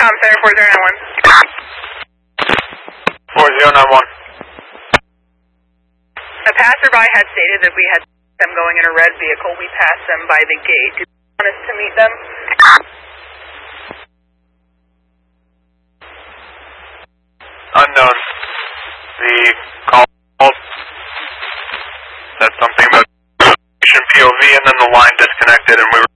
Center 4091. 4091. A passerby had stated that we had them going in a red vehicle. We passed them by the gate. Do you want us to meet them? Unknown. The call said something about POV and then the line disconnected and we were